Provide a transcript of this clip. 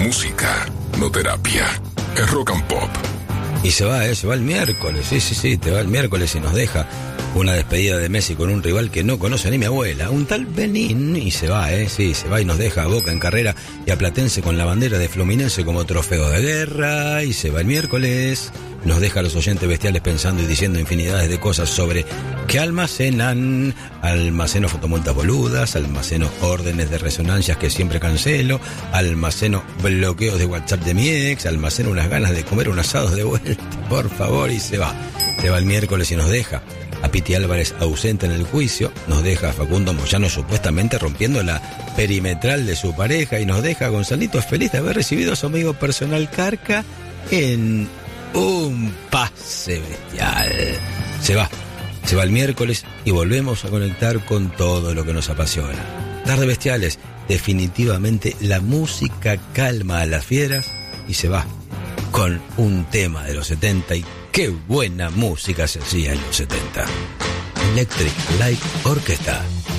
música, no terapia. Es Rock and Pop. Y se va el miércoles, sí, te va el miércoles y nos deja una despedida de Messi con un rival que no conoce ni mi abuela, un tal Benín, y se va, se va y nos deja a Boca en carrera y a Platense con la bandera de Fluminense como trofeo de guerra, y se va el miércoles, nos deja a los oyentes bestiales pensando y diciendo infinidades de cosas sobre qué almacenan. Almaceno fotomultas boludas, almaceno órdenes de resonancias que siempre cancelo, almaceno bloqueos de WhatsApp de mi ex, almaceno unas ganas de comer un asado de vuelta, por favor, y se va el miércoles y nos deja a Piti Álvarez ausente en el juicio, nos deja a Facundo Moyano supuestamente rompiendo la perimetral de su pareja, y nos deja a Gonzalito feliz de haber recibido a su amigo personal Carca en un pase bestial. Se va el miércoles y volvemos a conectar con todo lo que nos apasiona. Tarde Bestiales, definitivamente la música calma a las fieras, y se va con un tema de los 70, y qué buena música se hacía en los 70. Electric Light Orchestra.